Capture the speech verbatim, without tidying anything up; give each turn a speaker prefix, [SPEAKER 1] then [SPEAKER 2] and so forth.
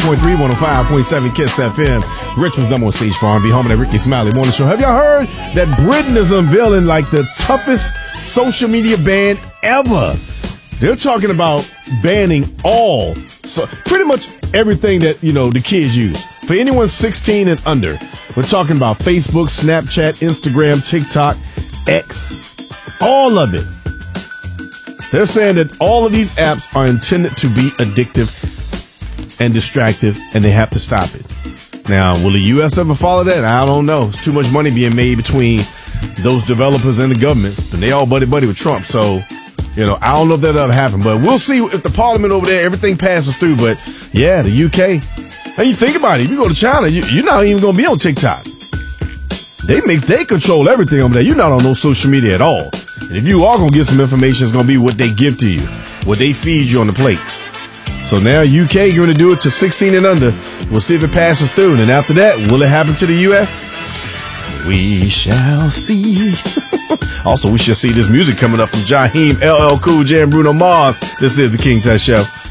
[SPEAKER 1] point three, one oh five point seven Kiss F M. Richmond's number one stage for R and B, home of that Ricky Smiley Morning Show. Have y'all heard that Britain is unveiling like the toughest social media ban ever? They're talking about banning all, so pretty much everything that, you know, the kids use. For anyone sixteen and under, we're talking about Facebook, Snapchat, Instagram, TikTok, X, all of it. They're saying that all of these apps are intended to be addictive and distractive, and they have to stop it. Now, will the U S ever follow that? I don't know. It's too much money being made between those developers and the government, and they all buddy-buddy with Trump. So, you know, I don't know if that'll ever happen, but we'll see if the parliament over there, everything passes through. But, yeah, the U K. And you think about it. If you go to China, you, you're not even going to be on TikTok. They make, they control everything over there. You're not on no social media at all. And if you are going to get some information, it's going to be what they give to you, what they feed you on the plate. So now U K, you're going to do it to sixteen and under. We'll see if it passes through. And then after that, will it happen to the U S? We shall see. Also, we shall see this music coming up from Jaheim, L L Cool J, and Bruno Mars. This is the King Tut Show.